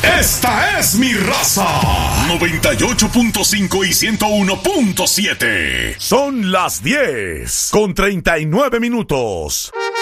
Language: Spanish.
Esta es mi raza. 98.5 y 101.7. Son las 10:39.